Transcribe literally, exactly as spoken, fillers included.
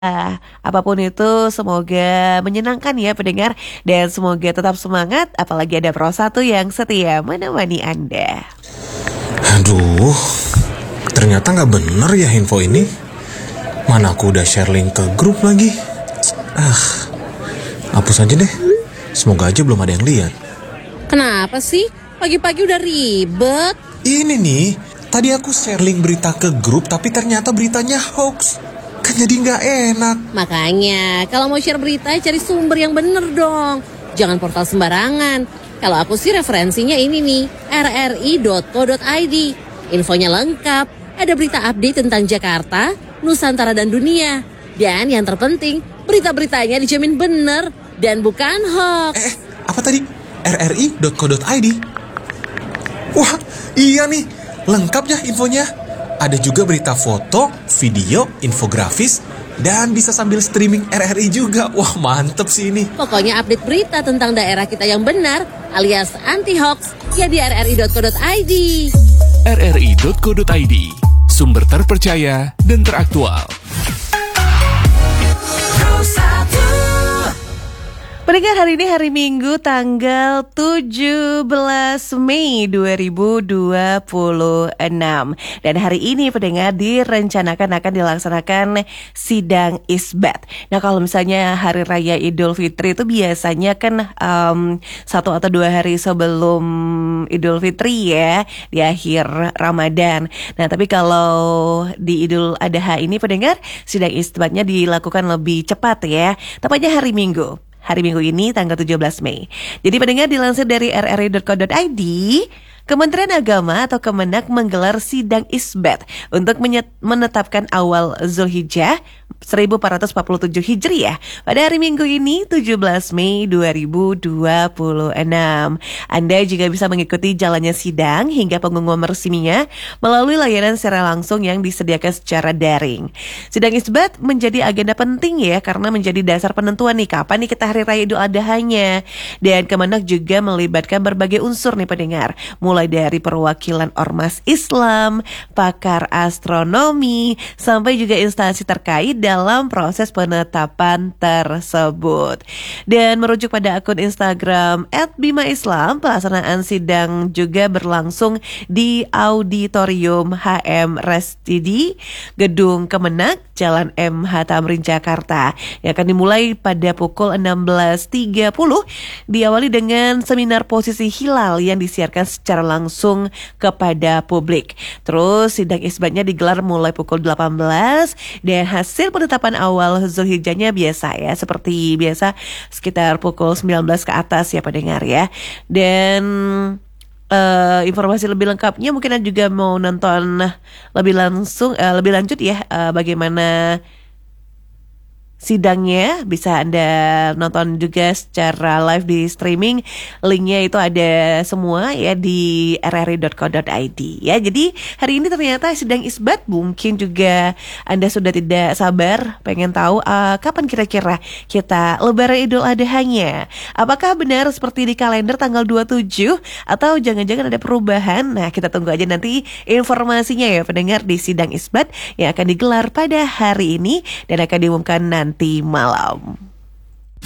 Ah, apapun itu semoga menyenangkan ya pendengar dan semoga tetap semangat apalagi ada Pro satu yang setia menemani Anda. Aduh, ternyata nggak bener ya info ini. Mana aku udah share link ke grup lagi. Ah, hapus aja deh. Semoga aja belum ada yang lihat. Kenapa sih? Pagi-pagi udah ribet. Ini nih, tadi aku share link berita ke grup tapi ternyata beritanya hoax. Kan jadi nggak enak. Makanya, kalau mau share berita cari sumber yang bener dong. Jangan portal sembarangan. Kalau aku sih referensinya ini nih, r r i dot co dot i d. Infonya lengkap, ada berita update tentang Jakarta, Nusantara dan dunia. Dan yang terpenting, berita-beritanya dijamin bener dan bukan hoax. Eh, apa tadi? r r i dot co dot i d. Wah, iya nih, lengkap ya infonya. Ada juga berita foto, video, infografis, dan bisa sambil streaming R R I juga. Wah, mantep sih ini. Pokoknya update berita tentang daerah kita yang benar alias anti-hoax ya di r r i dot co dot i d. r r i dot co dot i d, sumber terpercaya dan teraktual. Pendengar, hari ini hari Minggu tanggal tujuh belas Mei dua ribu dua puluh enam. Dan hari ini pendengar direncanakan akan dilaksanakan sidang isbat. Nah, kalau misalnya hari raya Idul Fitri itu biasanya kan um, satu atau dua hari sebelum Idul Fitri ya, di akhir Ramadan. Nah, tapi kalau di Idul Adha ini pendengar, sidang isbatnya dilakukan lebih cepat ya, tepatnya hari Minggu. Hari Minggu ini tanggal tujuh belas Mei. Jadi pendengar, dilansir dari r r i dot co dot i d, Kementerian Agama atau Kemenak menggelar sidang isbat untuk menyet- menetapkan awal Zulhijjah seribu empat ratus empat puluh tujuh Hijriah pada hari Minggu ini tujuh belas Mei dua ribu dua puluh enam. Anda juga bisa mengikuti jalannya sidang hingga pengumuman resminya melalui layanan secara langsung yang disediakan secara daring. Sidang isbat menjadi agenda penting ya, karena menjadi dasar penentuan nih kapan nih kita hari raya Idul Adhanya. Dan Kemenak juga melibatkan berbagai unsur nih pendengar, mulai dari perwakilan ormas Islam, pakar astronomi, sampai juga instansi terkait dalam proses penetapan tersebut. Dan merujuk pada akun Instagram et bima islam, pelaksanaan sidang juga berlangsung di Auditorium H M Restidi, Gedung Kemenak, Jalan M H Tamrin, Jakarta, yang akan dimulai pada pukul enam belas tiga puluh, diawali dengan seminar posisi hilal yang disiarkan secara langsung kepada publik. Terus sidang isbatnya digelar mulai pukul delapan belas dan hasil penetapan awal Zulhijjahnya biasa ya, seperti biasa sekitar pukul sembilan belas ke atas ya pendengar ya. Dan uh, informasi lebih lengkapnya mungkin Anda juga mau nonton lebih langsung uh, lebih lanjut ya, uh, bagaimana sidangnya, bisa Anda nonton juga secara live di streaming. Linknya itu ada semua ya di r r i dot co dot i d ya. Jadi hari ini ternyata sidang isbat, mungkin juga Anda sudah tidak sabar pengen tahu uh, kapan kira-kira kita lebaran Idul Adhanya. Apakah benar seperti di kalender tanggal dua puluh tujuh atau jangan-jangan ada perubahan? Nah, kita tunggu aja nanti informasinya ya pendengar di sidang isbat yang akan digelar pada hari ini dan akan diumumkan nanti nanti malam.